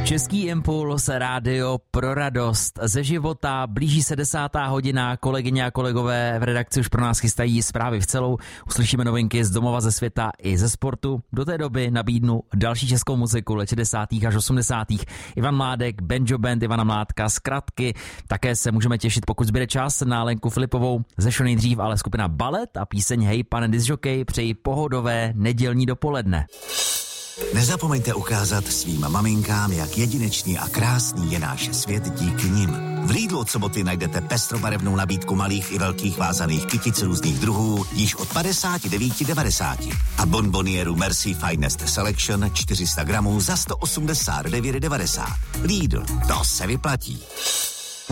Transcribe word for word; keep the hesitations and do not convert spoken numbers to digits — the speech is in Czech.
Český impuls, rádio pro radost ze života. Blíží se desátá hodina, kolegyně a kolegové v redakci už pro nás chystají zprávy v celou. Uslyšíme novinky z domova, ze světa i ze sportu. Do té doby nabídnu další českou muziku let šedesátých až osmdesátých. Ivan Mládek, Banjo Band Ivana Mládka, zkratky. Také se můžeme těšit, pokud zbyde čas, na Lenku Filipovou. Zešlo nejdřív ale skupina Balet a píseň Hej pane disjokej, přeji pohodové nedělní dopoledne. Nezapomeňte ukázat svým maminkám, jak jedinečný a krásný je náš svět díky nim. V Lidlu od soboty najdete pestrobarevnou nabídku malých i velkých vázaných kytic různých druhů již od padesát devět devadesát a bonbonieru Merci Finest Selection čtyři sta gramů za sto osmdesát devět devadesát. Lidl, to se vyplatí.